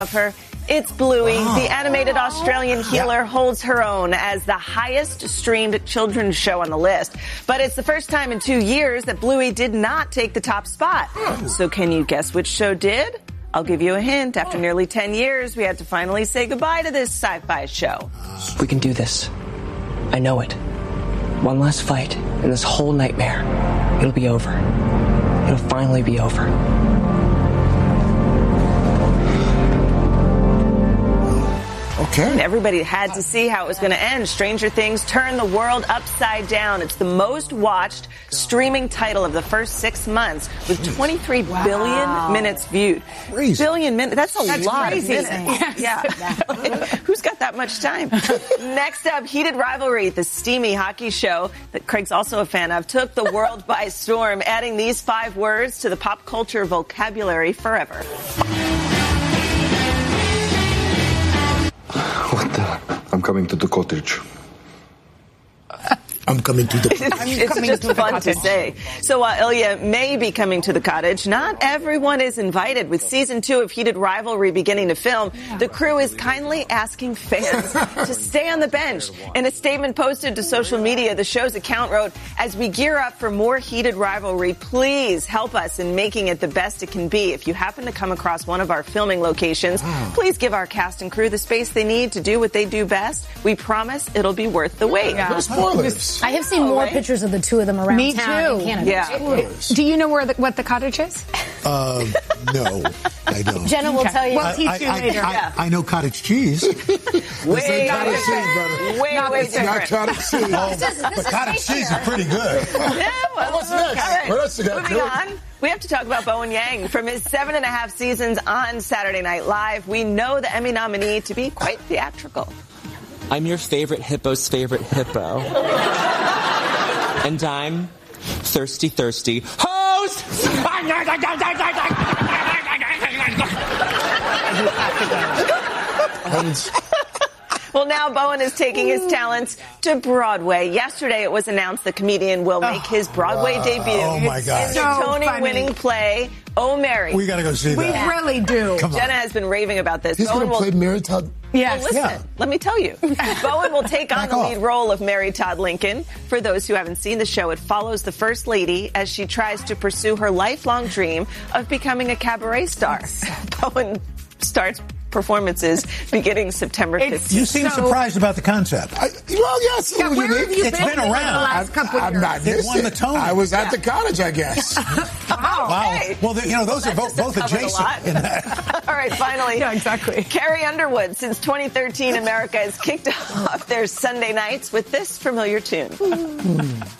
Of her. It's Bluey. The animated Australian healer holds her own as the highest streamed children's show on the list. But it's the first time in 2 years that Bluey did not take the top spot. So can you guess which show did? I'll give you a hint. After nearly 10 years, we had to finally say goodbye to this sci-fi show. We can do this. I know it. One last fight, and this whole nightmare, it'll be over. It'll finally be over. Okay. And everybody had to see how it was going to end. Stranger Things turned the world upside down. It's the most watched streaming title of the first 6 months with 23 billion minutes viewed. Crazy. Billion minutes. That's lot crazy. of minutes. Yeah. Who's got that much time? Next up, Heated Rivalry, the steamy hockey show that Craig's also a fan of, took the world by storm, adding these 5 words to the pop culture vocabulary forever. What the? I'm coming to the cottage. I'm coming to the cottage. It's just fun to say. So while Ilya may be coming to the cottage, not everyone is invited. With season 2 of Heated Rivalry beginning to film, the crew is kindly asking fans to stay on the bench. In a statement posted to social media, the show's account wrote, "As we gear up for more Heated Rivalry, please help us in making it the best it can be. If you happen to come across one of our filming locations, please give our cast and crew the space they need to do what they do best. We promise it'll be worth the wait." No spoilers. I have seen more pictures of the two of them around town in Canada. Yeah. Do you know what the cottage is? No, I don't. Jenna will tell you. We'll teach you later. I know cottage cheese. Way cottage cheese, brother. Way Not different. cottage cheese. But cottage cheese is pretty good. Yeah, well, What's next? all right. What else you got, Moving on, we have to talk about Bowen Yang. From his 7.5 seasons on Saturday Night Live, we know the Emmy nominee to be quite theatrical. I'm your favorite hippo's favorite hippo. And I'm thirsty host! Well, now Bowen is taking his talents to Broadway. Yesterday, it was announced the comedian will make his Broadway debut. Oh, my God. In the Tony-winning play, Oh, Mary. We got to go see We that. really do. Come on. Jenna has been raving about this. He's going to play Mary Todd. Yes. Well, listen, let me tell you. Bowen will take on the lead role of Mary Todd Lincoln. For those who haven't seen the show, it follows the First Lady as she tries to pursue her lifelong dream of becoming a cabaret star. Bowen starts performances beginning September 15th. You seem surprised about the concept. Well, yes. Yeah, where have you It's been been in the around. last couple of years? not It won the Tony. I was at the cottage, I guess. Wow. Okay. Well, those are both adjacent. In that. All right, finally. Yeah, exactly. Carrie Underwood. Since 2013, America has kicked off their Sunday nights with this familiar tune.